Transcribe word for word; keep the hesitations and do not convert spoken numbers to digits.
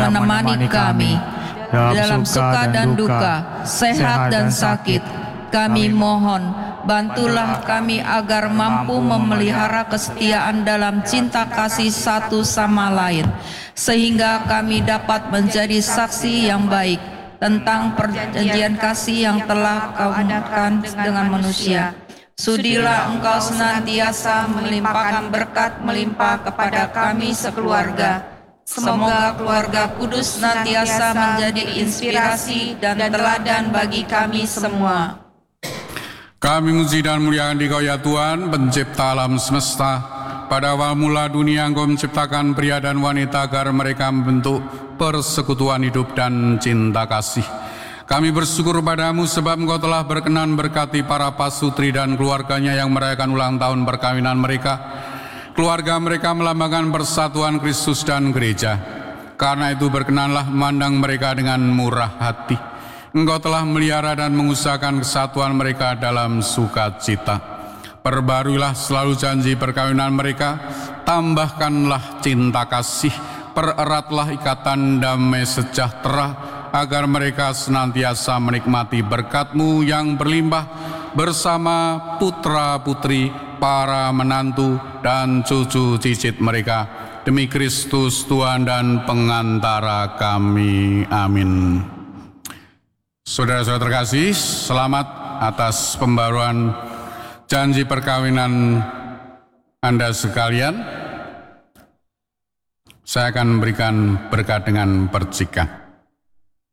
menemani kami dalam suka dan duka, sehat dan sakit. Kami mohon, bantulah kami agar mampu memelihara kesetiaan dalam cinta kasih satu sama lain, sehingga kami dapat menjadi saksi yang baik tentang perjanjian kasih yang telah Kau adakan dengan manusia. Sudilah Engkau senantiasa melimpahkan berkat melimpah kepada kami sekeluarga. Semoga keluarga kudus senantiasa menjadi inspirasi dan teladan bagi kami semua. Kami muji dan muliakan Dikau ya Tuhan, pencipta alam semesta. Pada awal mula dunia Engkau menciptakan pria dan wanita agar mereka membentuk persekutuan hidup dan cinta kasih. Kami bersyukur padamu sebab Engkau telah berkenan berkati para pasutri dan keluarganya yang merayakan ulang tahun perkawinan mereka. Keluarga mereka melambangkan persatuan Kristus dan gereja. Karena itu berkenanlah memandang mereka dengan murah hati. Engkau telah melihara dan mengusahakan kesatuan mereka dalam sukacita. Perbaruilah selalu janji perkawinan mereka, tambahkanlah cinta kasih, pereratlah ikatan damai sejahtera, agar mereka senantiasa menikmati berkat-Mu yang berlimpah bersama putra-putri, para menantu, dan cucu cicit mereka. Demi Kristus Tuhan dan pengantara kami. Amin. Saudara-saudara terkasih, selamat atas pembaruan janji perkawinan Anda sekalian. Saya akan memberikan berkat dengan percikan.